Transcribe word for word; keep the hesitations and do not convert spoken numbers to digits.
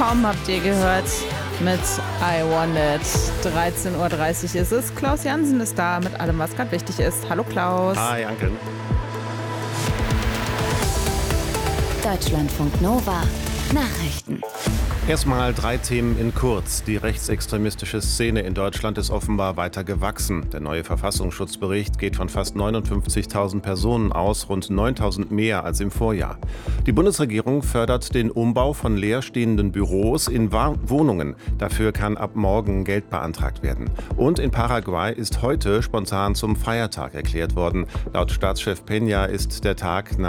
Tom habt ihr gehört mit I Want It. dreizehn Uhr dreißig ist es. Klaus Jansen ist da mit allem, was gerade wichtig ist. Hallo Klaus. Hi, Anke. Deutschlandfunk Nova. Nachrichten. Erstmal drei Themen in kurz. Die rechtsextremistische Szene in Deutschland ist offenbar weiter gewachsen. Der neue Verfassungsschutzbericht geht von fast neunundfünfzigtausend Personen aus, rund neuntausend mehr als im Vorjahr. Die Bundesregierung fördert den Umbau von leerstehenden Büros in Wohnungen. Dafür kann ab morgen Geld beantragt werden. Und in Paraguay ist heute spontan zum Feiertag erklärt worden. Laut Staatschef Peña ist der Tag nach